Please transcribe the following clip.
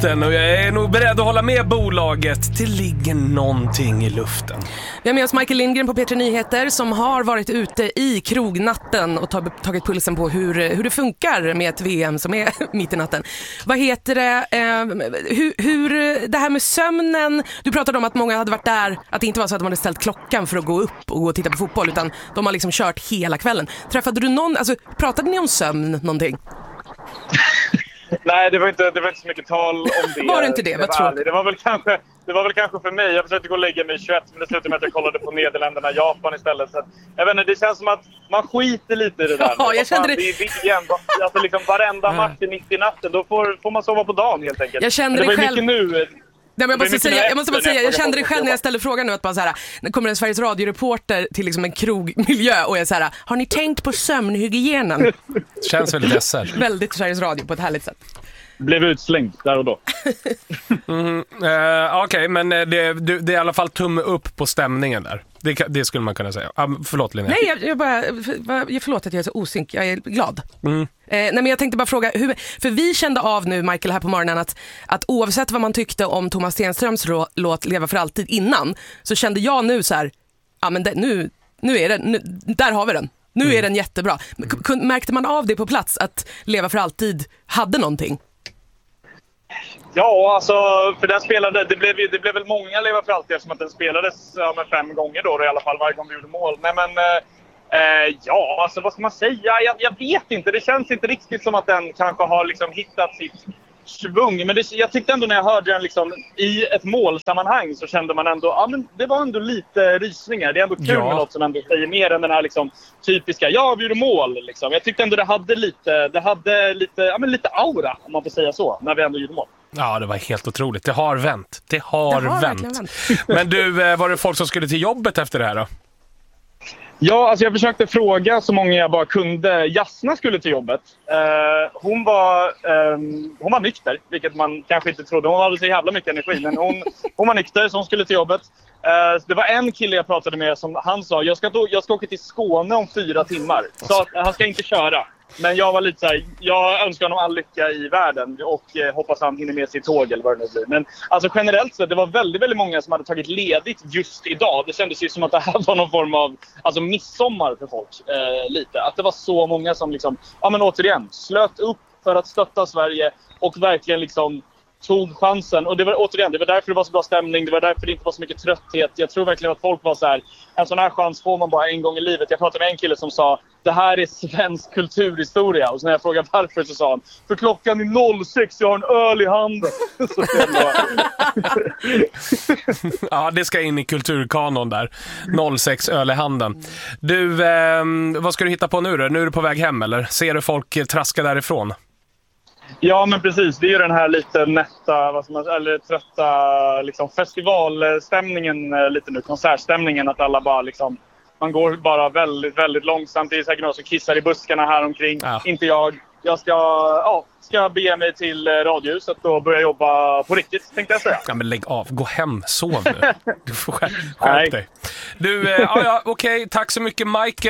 natten och jag är nog beredd att hålla med bolaget. Det ligger någonting i luften. Vi har med oss Michael Lindgren på P3 Nyheter som har varit ute i krognatten och tagit pulsen på hur det funkar med ett VM som är mitt i natten. Vad heter det? Hur det här med sömnen, du pratade om att många hade varit där, att det inte var så att de hade ställt klockan för att gå upp och gå och titta på fotboll, utan de har liksom kört hela kvällen. Träffade du någon, alltså pratade ni om sömn någonting? Nej, det var inte så mycket tal om det. Var det inte det? Vad tror du? Det var väl kanske för mig. Jag försökte gå och lägga mig 21, men det slutade med att jag kollade på Nederländerna, Japan istället. Så jag vet inte, det känns som att man skiter lite i det där. Ja, jag kände det. Det är VM. Alltså liksom varenda match är mitt i natten. Då får man sova på dagen helt enkelt. Jag kände det själv. Nu. Nej, men jag måste bara säga, jag kände det själv när jag ställde frågan nu, att bara så här, när kommer en Sveriges Radio-reporter till liksom en krogmiljö och jag så här, har ni tänkt på sömnhygienen? Känns väldigt ledsamt. Väldigt Sveriges Radio på ett härligt sätt. Blev utslängd där och då. Okej, men det är i alla fall tumme upp på stämningen där. Det skulle man kunna säga. Förlåt, Linnea. Nej, förlåt att jag är så osynk. Jag är glad. Nej, men jag tänkte bara fråga, för vi kände av nu, Michael, här på morgonen att oavsett vad man tyckte om Thomas Stenströms låt Leva för alltid innan, så kände jag nu så här, ja men nu är det, där har vi den. Nu är den jättebra. Märkte man av det på plats att Leva för alltid hade någonting? Ja, alltså för den spelade, det blev väl många Leva för alltid eftersom att den spelades 5 gånger då i alla fall, varje gång vi gjorde mål. Nej men ja, alltså vad ska man säga? Jag vet inte, det känns inte riktigt som att den kanske har liksom hittat sitt svung. Men jag tyckte ändå när jag hörde den liksom i ett målsammanhang, så kände man ändå, ja men det var ändå lite rysningar. Det är ändå kul med något som ändå säger mer än den här liksom typiska, ja vi gjorde mål liksom. Jag tyckte ändå det hade lite aura, om man får säga så, när vi ändå gjorde mål. Ja, det var helt otroligt. Det har vänt. Det har vänt. Men du, var det folk som skulle till jobbet efter det här då? Ja, alltså jag försökte fråga så många jag bara kunde. Jasna skulle till jobbet. Hon var nykter, vilket man kanske inte trodde. Hon hade så jävla mycket energi, men hon var nykter, så hon skulle till jobbet. Det var en kille jag pratade med som han sa, jag ska åka till Skåne om 4 timmar. Så han ska inte köra. Men jag var lite så här, jag önskar honom all lycka i världen och hoppas han hinner med sitt tåg eller vad det nu blir. Men alltså generellt så det var väldigt, väldigt många som hade tagit ledigt just idag. Det kändes ju som att det här var någon form av midsommar för folk lite. Att det var så många som liksom, ja men återigen, slöt upp för att stötta Sverige och verkligen liksom tog chansen. Och det var därför det var så bra stämning. Det var därför det inte var så mycket trötthet. Jag tror verkligen att folk var så här, en sån här chans får man bara en gång i livet. Jag pratade med en kille som sa, det här är svensk kulturhistoria. Och så när jag frågade varför, så sa han, för klockan är 06, jag har en öl i handen. Så ja, det ska in i kulturkanon där. 06, öl i handen. Du, vad ska du hitta på nu då? Nu är du på väg hem, eller? Ser du folk traska därifrån? Ja, men precis. Det är ju den här lite nätta, trötta liksom festivalstämningen lite nu, konsertstämningen, att alla bara liksom, man går bara väldigt, väldigt långsamt. Det är säkert någon som kissar i buskarna här omkring. Ja. Inte jag. Jag ska bege mig till Radiohuset och börja jobba på riktigt, tänkte jag säga. Ja, men lägg av. Gå hem. Sov nu. Du får skärp dig. Du, okej. Tack så mycket, Michael.